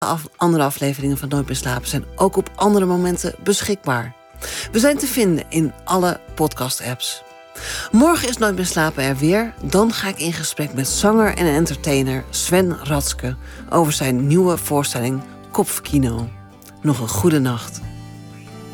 Andere afleveringen van Nooit meer slapen zijn ook op andere momenten beschikbaar. We zijn te vinden in alle podcast-apps. Morgen is Nooit meer slapen er weer. Dan ga ik in gesprek met zanger en entertainer Sven Ratske over zijn nieuwe voorstelling Kopfkino. Nog een goede nacht.